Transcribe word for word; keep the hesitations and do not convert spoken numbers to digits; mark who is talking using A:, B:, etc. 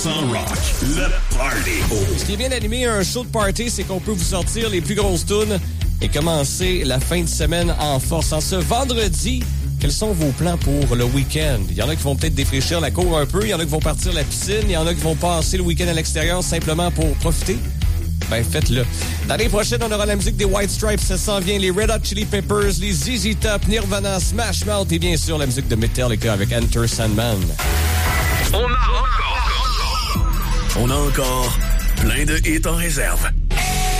A: Sans rock, le party.
B: Ce qui est bien animé un show de party, c'est qu'on peut vous sortir les plus grosses tunes et commencer la fin de semaine en force. En ce vendredi, quels sont vos plans pour le week-end? Il y en a qui vont peut-être défraîchir la cour un peu, il y en a qui vont partir à la piscine, il y en a qui vont passer le week-end à l'extérieur simplement pour profiter. Ben, faites-le. L'année prochaine, on aura la musique des White Stripes, ça s'en vient, les Red Hot Chili Peppers, les Z Z Top, Nirvana, Smash Mouth et bien sûr la musique de Metallica avec Enter Sandman.
A: On a encore, on a encore plein de hits en réserve.